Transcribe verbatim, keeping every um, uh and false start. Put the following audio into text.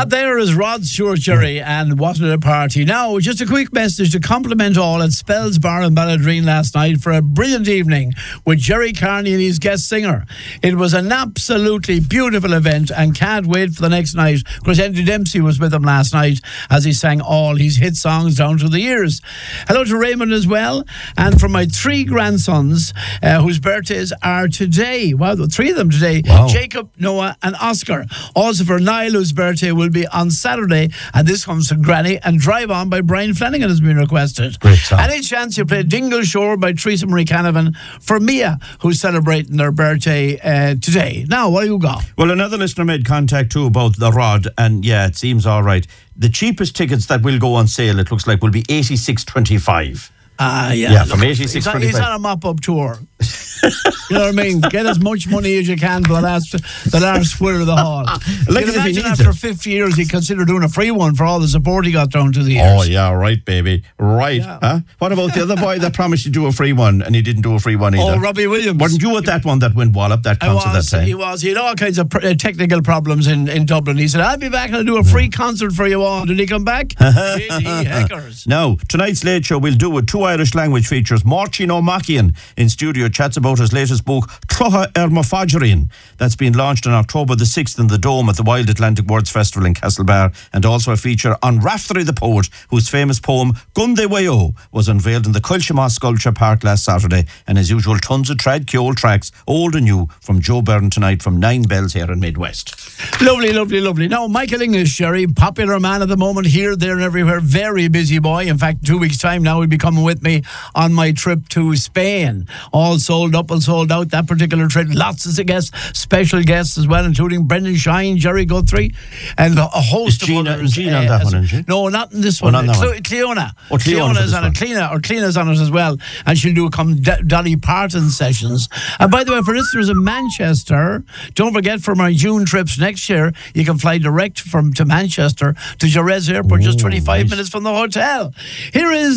That there is Rod Stewart, Jerry, and what a party. Now, just a quick message to compliment all at Spells Bar in Balladreen last night for a brilliant evening with Jerry Carney and his guest singer. It was an absolutely beautiful event and can't wait for the next night. Of course, Andy Dempsey was with him last night as he sang all his hit songs down through the years. Hello to Raymond as well, and for my three grandsons uh, whose birthdays are today. Wow, three of them today. Wow. Jacob, Noah and Oscar. Also for Niall, whose birthday will be on Saturday, and this comes from Granny, and Drive On by Brian Flanagan has been requested. Great song. Any chance you play Dingle Shore by Teresa Marie Canavan for Mia, who's celebrating their birthday uh, today. Now, what do you got? Well, another listener made contact too about the Rod, and yeah, it seems all right. The cheapest tickets that will go on sale, it looks like, will be eighty-six twenty-five. Ah, uh, yeah. Yeah, from eighty-six twenty-five. He's on a mop-up tour. You know what I mean? Get as much money as you can for the last, the last square of the hall. Like you if he imagine needs after it. fifty years, he'd consider doing a free one for all the support he got down to the years. Oh, yeah, right, baby. Right. Yeah. Huh? What about the other boy that promised to do a free one and he didn't do a free one either? Oh, Robbie Williams. Weren't you at that one that went wallop, that I concert was, that time? he was. He had all kinds of pr- uh, technical problems in, in Dublin. He said, I'll be back and I'll do a free concert for you all. Did he come back? J D Heckers. Now, tonight's Late Show we'll do with two Irish language features. Martin O'Machian in studio chats about his latest book, Trocha Ermafajrin. That's been launched on October the sixth in the Dome at the Wild Atlantic Words Festival in Castlebar, and also a feature on Raftery the poet, whose famous poem Gunde Wayo was unveiled in the Culshama Sculpture Park last Saturday. And as usual, tons of trad Kjol tracks, old and new, from Joe Byrne tonight from Nine Bells here in Midwest. Lovely, lovely, lovely. Now, Michael English, Jerry, popular man at the moment, here, there and everywhere, very busy boy. In fact, two weeks' time now he'll be coming with me on my trip to Spain. All sold up and sold out, that particular trip. Lots of guests, special guests as well, including Brendan Shine, Jerry Guthrie, and a host Is Gina, of others. Gina on uh, that as- one, isn't she? No, not in this Oh, one. not in that Cle- one. Cleona. Oh, Cleona for is this on one. it. Cleona, or Cleona's on it as well, and she'll do come D- Dolly Parton sessions. And by the way, for listeners in Manchester, don't forget for my June trips next year, you can fly direct from to Manchester to Jerez Airport, just Ooh, twenty-five nice. minutes from the hotel. Here is